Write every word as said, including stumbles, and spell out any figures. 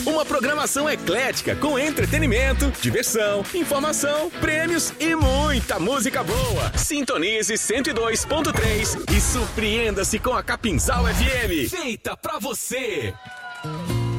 Uma programação eclética com entretenimento, diversão, informação, prêmios e muita música boa. Sintonize cento e dois ponto três e surpreenda-se com a Capinzal F M. Feita pra você.